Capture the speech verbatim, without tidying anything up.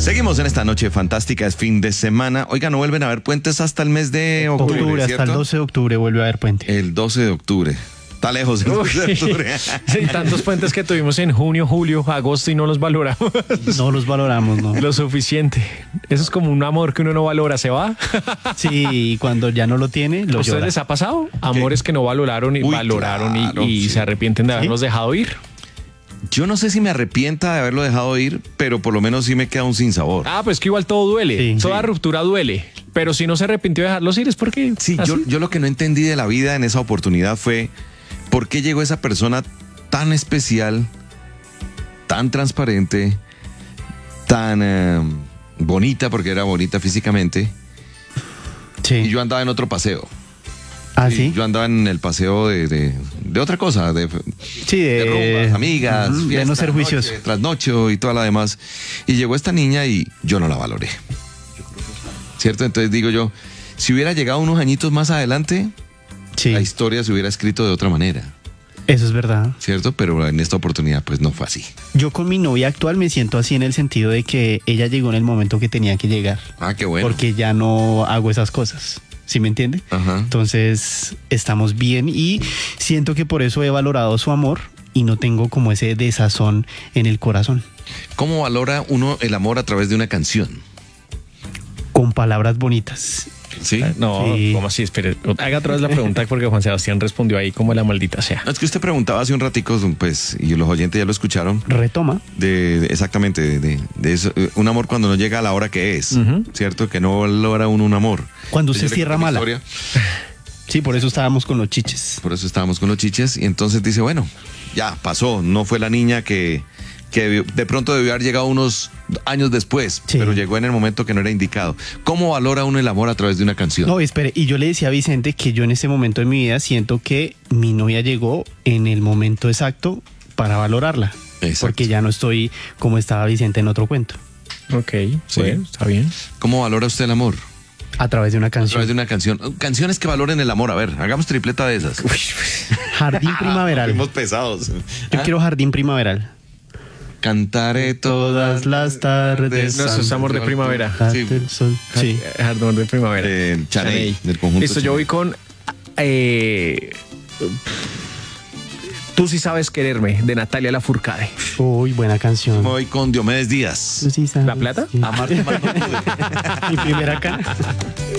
Seguimos en esta noche fantástica, es fin de semana. Oiga, no vuelven a haber puentes hasta el mes de octubre, Octubre, hasta ¿cierto? el doce de octubre vuelve a haber puente. El doce de octubre. Está lejos el doce de octubre. Sí, tantos puentes que tuvimos en junio, julio, agosto y no los valoramos. No los valoramos, ¿no? Lo suficiente. Eso es como un amor que uno no valora, se va. Sí, y cuando ya no lo tiene, lo ¿A ustedes llora. les ha pasado? Amores que no valoraron y Uy, valoraron y- claro, y, sí. se arrepienten de haberlos dejado ir. Yo no sé si me arrepienta de haberlo dejado ir, pero por lo menos sí me queda un sinsabor. Ah, pues que igual todo duele. Sí. Toda Sí. ruptura duele. Pero si no se arrepintió de dejarlos ir es porque... Sí, yo, así. yo lo que no entendí de la vida en esa oportunidad fue por qué llegó esa persona tan especial, tan transparente, tan eh, bonita, porque era bonita físicamente, Sí. y yo andaba en otro paseo. ¿Ah, Y sí? Yo andaba en el paseo de, de, de otra cosa, de, Sí, de, de rumbas, amigas, Ujú, de fiesta, no ser juicioso. noche tras noche y toda la demás. Y llegó esta niña y yo no la valoré. ¿Cierto? Entonces digo yo, si hubiera llegado unos añitos más adelante, Sí, la historia se hubiera escrito de otra manera, eso es verdad. ¿cierto? Pero en esta oportunidad pues no fue así. Yo con mi novia actual me siento así en el sentido de que ella llegó en el momento que tenía que llegar. Ah, qué bueno. Porque ya no hago esas cosas. ¿Sí me entiende? Ajá. Entonces estamos bien y siento que por eso he valorado su amor y no tengo como ese desazón en el corazón. ¿Cómo valora uno el amor a través de una canción? Con palabras bonitas. ¿Sí? No, Sí. ¿cómo así? Espere, haga otra vez la pregunta porque Juan Sebastián respondió ahí como la maldita sea. No, es que usted preguntaba hace un ratico, pues, y los oyentes ya lo escucharon, Retoma. de, de- exactamente, de, de- de eso, eh, un amor cuando no llega a la hora que es, Ujú. ¿cierto? Que no logra uno un amor. Cuando Entonces, usted yo le cierra cuento mi mala. historia, Sí, por eso estábamos con los chiches. por eso estábamos con los chiches, y entonces dice, bueno, ya pasó, no fue la niña que, que de pronto debió haber llegado unos años después, Sí. pero llegó en el momento que no era indicado. ¿Cómo valora uno el amor a través de una canción? No, espere, y yo le decía a Vicente que yo en este momento de mi vida siento que mi novia llegó en el momento exacto para valorarla. Exacto. Porque ya no estoy como estaba Vicente en otro cuento. Ok, Sí. bueno, está bien. ¿Cómo valora usted el amor? A través de una A través canción. de una canción. Canciones que valoren el amor. A ver, hagamos tripleta de esas. Jardín primaveral. Fuimos pesados. Yo quiero jardín primaveral. Cantaré Todas las tardes. No, eso es amor de primavera. Hasta Sí. el sol. Sí. Jardín de primavera. Eh, Chaney, del conjunto Listo, yo Chaney. voy con eh, Tú sí sabes quererme, de Natalia Lafourcade. Uy, buena canción. Me voy con Diomedes Díaz. Tú sí sabes ¿La plata? que- Amarte más no pude. Mi primera cara.